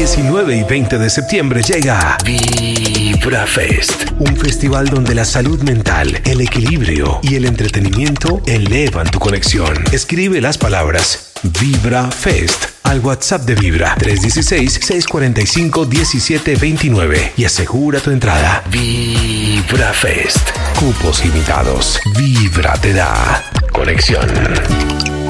19 y 20 de septiembre llega Vibra Fest, un festival donde la salud mental, el equilibrio y el entretenimiento elevan tu conexión. Escribe las palabras Vibra Fest al WhatsApp de Vibra 316-645-1729 y asegura tu entrada. Vibra Fest. Cupos limitados. Vibra te da conexión.